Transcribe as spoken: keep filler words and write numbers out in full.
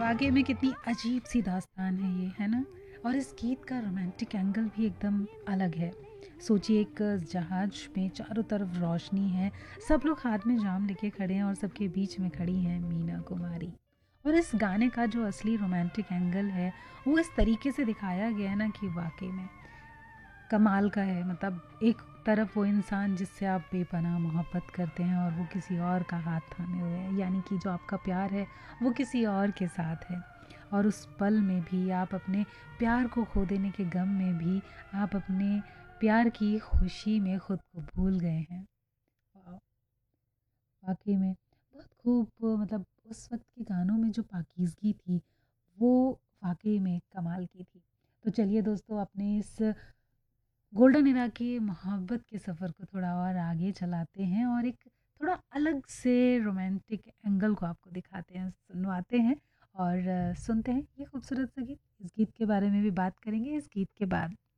वाक़ई में कितनी अजीब-सी दास्तान है ये, है ना? और इस गीत का रोमांटिक एंगल भी एकदम अलग है। सोचिए एक जहाज़ में चारों तरफ रोशनी है, सब लोग हाथ में जाम लेके खड़े हैं और सबके बीच में खड़ी हैं मीना कुमारी। और इस गाने का जो असली रोमांटिक एंगल है, वो इस तरीके से दिखाया गया है ना कि वाक़ई में कमाल का है। मतलब एक तरफ वो इंसान जिससे आप बेपनाह मोहब्बत करते हैं और वो किसी और का हाथ थामे हुए है, यानी कि जो आपका प्यार है वो किसी और के साथ है। और उस पल में भी आप अपने प्यार को खो देने के गम में भी आप अपने प्यार की खुशी में खुद को भूल गए हैं। वाह, वाकई में बहुत खूब। मतलब उस वक्त के गानों में जो पाकीज़गी थी वो वाकई में कमाल की थी। तो चलिए दोस्तों, अपने इस गोल्डन इरा के मोहब्बत के सफ़र को थोड़ा और आगे चलाते हैं और एक थोड़ा अलग से रोमांटिक एंगल को आपको दिखाते हैं, सुनवाते हैं और अ, सुनते हैं ये खूबसूरत सा गीत। इस गीत के बारे में भी बात करेंगे इस गीत के बाद।